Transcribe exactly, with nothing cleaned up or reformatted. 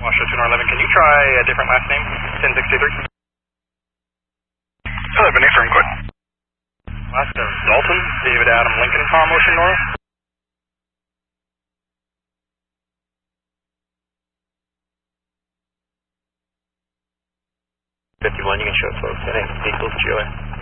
Washoe two eleven, can you try a different last name? ten sixty-three. eleven affirm, quit. Last name Dalton, David Adam Lincoln, Tom Ocean North. fifty-one, you can show folks. That ain't vehicles, G O A.